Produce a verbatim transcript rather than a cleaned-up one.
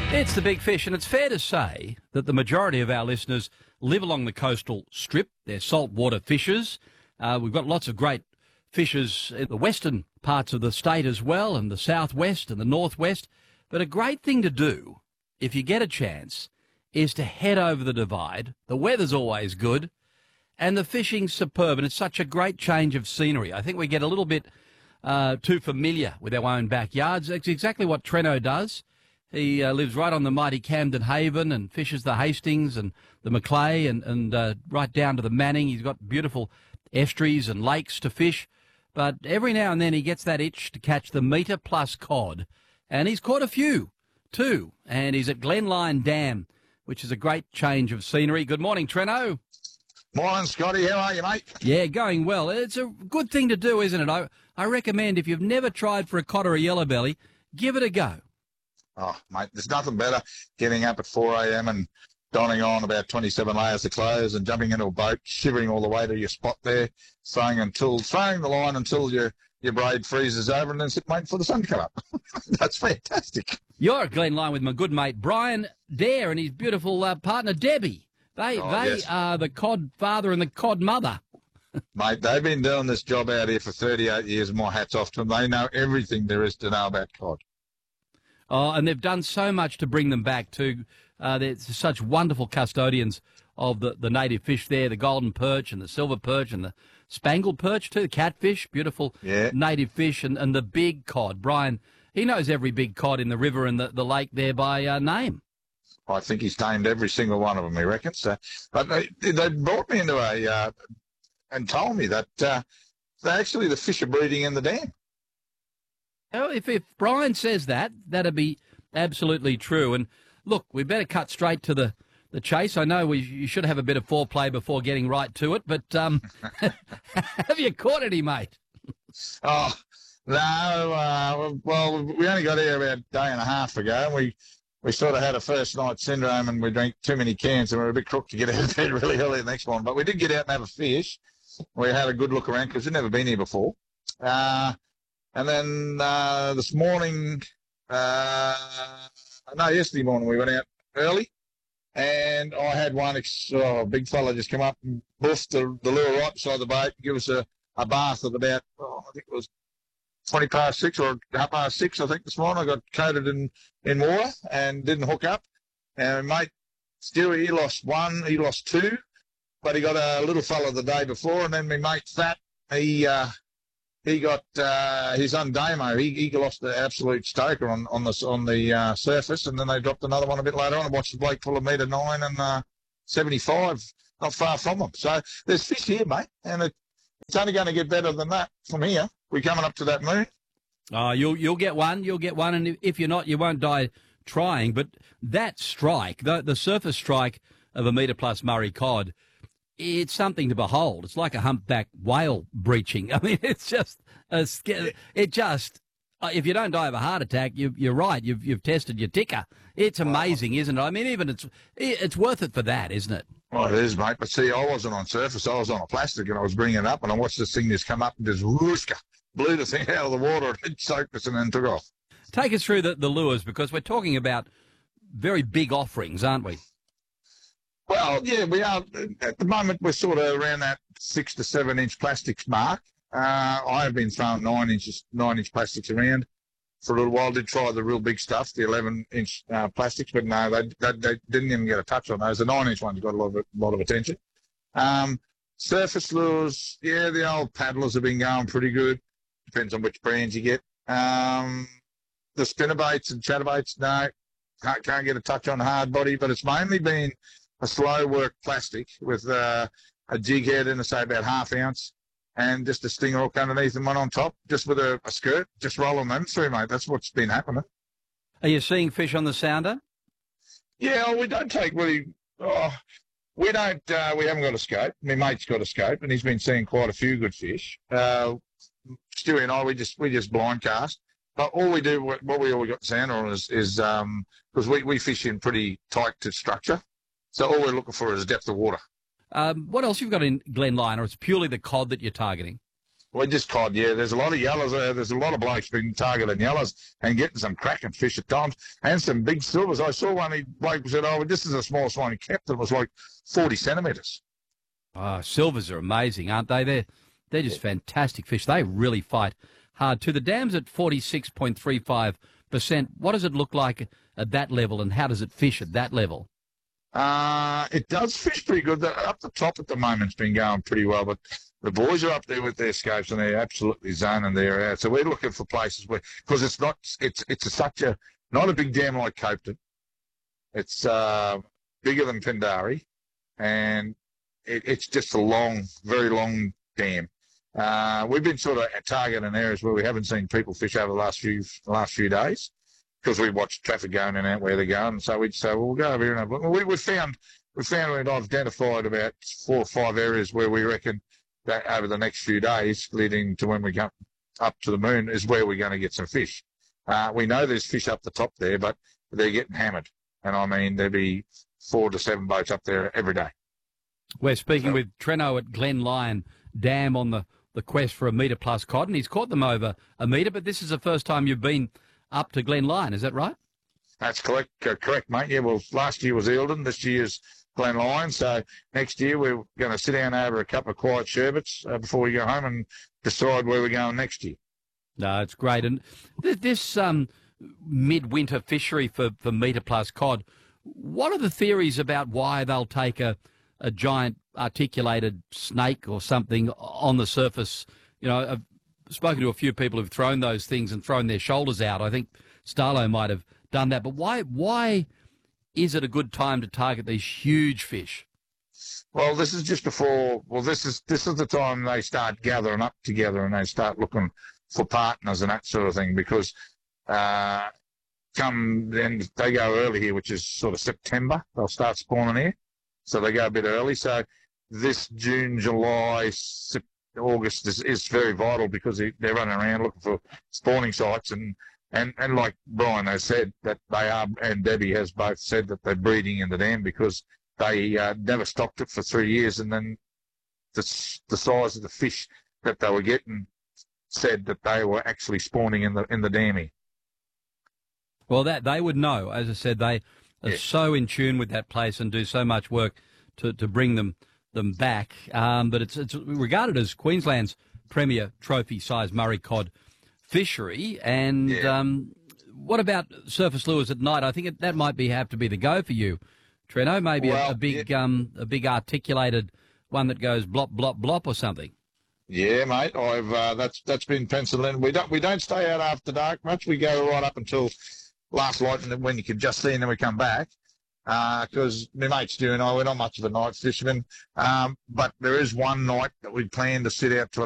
It's The Big Fish, and it's fair to say that the majority of our listeners live along the coastal strip. They're saltwater fishers. Uh, we've got lots of great fishers in the western parts of the state as well, and the southwest and the northwest. But a great thing to do, if you get a chance, is to head over the Divide. The weather's always good, and the fishing's superb, and it's such a great change of scenery. I think we get a little bit uh, too familiar with our own backyards. It's exactly what Treno does. He uh, lives right on the mighty Camden Haven and fishes the Hastings and the Macleay and, and uh, right down to the Manning. He's got beautiful estuaries and lakes to fish. But every now and then he gets that itch to catch the metre plus cod. And he's caught a few, too. And he's at Glenline Dam, which is a great change of scenery. Good morning, Treno. Morning, Scotty. How are you, mate? Yeah, going well. It's a good thing to do, isn't it? I, I recommend if you've never tried for a cod or a yellowbelly, give it a go. Oh, mate, there's nothing better getting up at four a.m. and donning on about twenty-seven layers of clothes and jumping into a boat, shivering all the way to your spot there, throwing until throwing the line until your your braid freezes over, and then sit waiting for the sun to come up. That's fantastic. You're at Glenline with my good mate Brian Dare and his beautiful uh, partner Debbie. They Oh, they yes. are the cod father and the cod mother. Mate, they've been doing this job out here for thirty-eight years, and my hat's off to them. They know everything there is to know about cod. Oh, and they've done so much to bring them back too. Uh, they're such wonderful custodians of the, the native fish there, the golden perch and the silver perch and the spangled perch too, the catfish, beautiful Yeah. native fish, and, and the big cod. Brian, he knows every big cod in the river and the, the lake there by uh, name. I think he's named every single one of them, he reckons. So, but they, they brought me into a, uh, and told me that uh, they actually the fish are breeding in the dam. Oh, if, if Brian says that, that'd be absolutely true. And look, we better cut straight to the, the chase. I know we you should have a bit of foreplay before getting right to it, but um, have you caught any, mate? Oh, no, uh, well, we only got here about a day and a half ago, and we, we sort of had a first night syndrome, and we drank too many cans, and we were a bit crook to get out of bed really early the next morning. But we did get out and have a fish. We had a good look around because we'd never been here before. Uh, and then uh, this morning, uh, no, yesterday morning, we went out early, and I had one ex- oh, big fella just come up and buffed the, the lure right beside the boat and give us a, a bath at about, oh, I think it was twenty past six or half past six, I think, this morning. I got coated in, in water and didn't hook up. And mate, Stewie, he lost one, he lost two, but he got a little fella the day before. And then my mate Fat, he uh, he got uh, his undamo. He, he lost the absolute stoker on, on the, on the uh, surface. And then they dropped another one a bit later on. I watched the bloke full of metre nine and uh, seventy-five, not far from them. So there's fish here, mate, and it, it's only going to get better than that from here. We're coming up to that moon. Oh, you'll you'll get one, you'll get one, and if you're not, you won't die trying. But that strike, the the surface strike of a metre plus Murray cod, it's something to behold. It's like a humpback whale breaching. I mean, it's just a sca- it just. If you don't die of a heart attack, you, you're right. You've you've tested your ticker. It's amazing, isn't it? I mean, even it's it's worth it for that, isn't it? Well, it is, mate. But see, I wasn't on surface. I was on a plastic, and I was bringing it up, and I watched this thing just come up and just whooshka, blew the thing out of the water, and it soaked us and then took off. Take us through the, the lures, because we're talking about very big offerings, aren't we? Well, yeah, we are. At the moment, we're sort of around that six to seven inch plastics mark. Uh, I have been throwing nine inches, nine inch plastics around for a little while. Did try the real big stuff, the eleven inch uh, plastics, but no, they, they, they didn't even get a touch on those. The nine inch ones got a lot of, a lot of attention. Um, surface lures, yeah, the old paddlers have been going pretty good. Depends on which brands you get. Um, the spinnerbaits and chatterbaits, no, can't, can't get a touch on hard body, but it's mainly been a slow work plastic with uh, a jig head in, say, about half ounce, and just a stinger hook underneath and one on top, just with a, a skirt, just rolling them through, mate. That's what's been happening. Are you seeing fish on the sounder? Yeah, well, we don't take really, oh, we don't, uh, we haven't got a scope. My mate's got a scope, and he's been seeing quite a few good fish. Uh, Stewie and I, we just we just blind cast. But all we do, what we always got sounder on is, is um, because we, we fish in pretty tight to structure. So all we're looking for is depth of water. Um, what else you've got in Glenline, or it's purely the cod that you're targeting? We just cod, yeah. There's a lot of yellows there. There's a lot of blokes being targeting yellows and getting some cracking fish at times and some big silvers. I saw one, he bloke said, oh, this is a small one. He kept it. It was like forty centimetres. Oh, silvers are amazing, aren't they? They're, they're just fantastic fish. They really fight hard too. The dam's at forty-six point three five percent. What does it look like at that level, and how does it fish at that level? Uh, it does fish pretty good. The, up the top at the moment, it's been going pretty well, but the boys are up there with their scopes and they're absolutely zoning their out. So we're looking for places where, because it's not, it's it's a, such a, not a big dam like Copeton. It's uh, bigger than Pindari, and it, it's just a long, very long dam. Uh, we've been sort of targeting areas where we haven't seen people fish over the last few last few days, because we watch traffic going in and out where they're going. So we'd say, well, we'll go over here and have a look. We, we found, we found we'd identified about four or five areas where we reckon that over the next few days, leading to when we come up to the moon, is where we're going to get some fish. Uh, we know there's fish up the top there, but they're getting hammered. And I mean, there'll be four to seven boats up there every day. We're speaking so, with Treno at Glen Lyon Dam on the, the quest for a metre plus cod, and he's caught them over a metre, but this is the first time you've been up to Glen Lyon, is that right? That's correct, uh, correct, mate. Yeah, well, last year was Eildon, this year's Glen Lyon. So next year we're going to sit down over a couple of quiet sherbets uh, before we go home and decide where we're going next year. No, it's great. And th- this um, midwinter fishery for, for metre plus cod, what are the theories about why they'll take a, a giant articulated snake or something on the surface? You know, I've spoken to a few people who've thrown those things and thrown their shoulders out. I think Starlo might have done that. But why why is it a good time to target these huge fish? Well, this is just before, well, this is this is the time they start gathering up together and they start looking for partners and that sort of thing, because uh, come then they go early here, which is sort of September. They'll start spawning here. So they go a bit early. So this June, July, September, August is, is very vital, because they, they're running around looking for spawning sites, and, and, and like Brian has said, that they are, and Debbie has both said that they're breeding in the dam, because they uh, never stocked it for three years, and then the, the size of the fish that they were getting said that they were actually spawning in the in the dam here. Well, that they would know. As I said, they are yeah. so in tune with that place and do so much work to, to bring them them back, um, but it's it's regarded as Queensland's premier trophy-sized Murray cod fishery. And yeah. um, what about surface lures at night? I think it, that might be have to be the go for you, Treno. Maybe well, a, a big yeah. um, a big articulated one that goes blop blop blop or something. Yeah, mate. I've uh, that's that's been penciled in. We don't we don't stay out after dark much. We go right up until last light, and then when you can just see, and then we come back. Because uh, my mate Stu and I, we're not much of a night fisherman, um, but there is one night that we plan to sit out till